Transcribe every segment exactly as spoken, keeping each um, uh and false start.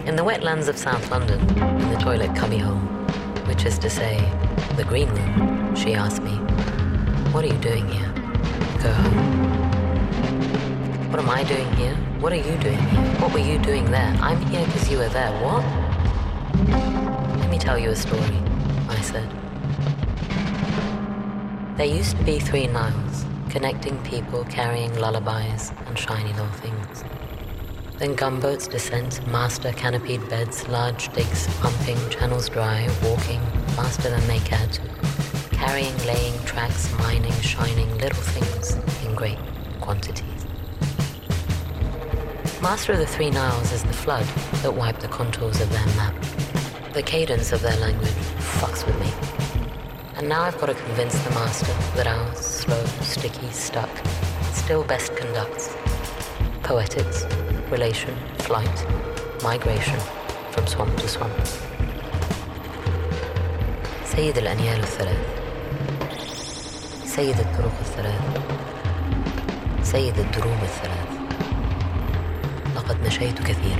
In the wetlands of South London, in the toilet cubby hole, which is to say, the green room, she asked me, "What are you doing here?" Go home. What am I doing here? What are you doing here? What were you doing there? I'm here because you were there. What? Let me tell you a story, I said. There used to be three Niles, connecting people carrying lullabies and shiny little things. Then gunboats, descent, master canopied beds, large digs, pumping, channels dry, walking, faster than they cared to, carrying, laying, tracks, mining, shining, little things in great quantities. Master of the Three Niles is the flood that wiped the contours of their map. The cadence of their language fucks with me. And now I've got to convince the master that our slow, sticky, stuck, still best conducts poetics, relation, flight, migration from swamp to swamp. سيد الأنيال الثلاث، سيد الطرق الثلاث، سيد الدروب الثلاث. لقد مشيت كثيرا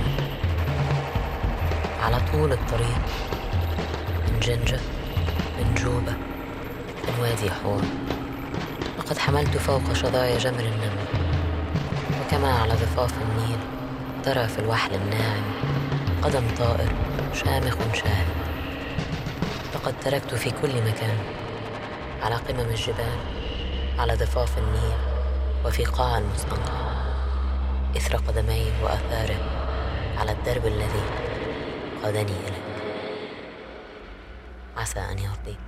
على طول الطريق، من جنجة، من جوبة، من وادي حور. لقد حملت فوق شظايا جمر النمل، وكما على ضفاف النيل ترى في الوحل الناعم قدم طائر شامخ شاهد. لقد تركت في كل مكان، على قمم الجبال، على ضفاف النيل، وفي قاع المستنقع، إثر قدمي وآثاره على الدرب الذي قادني إليه. عسى أن يرضيك.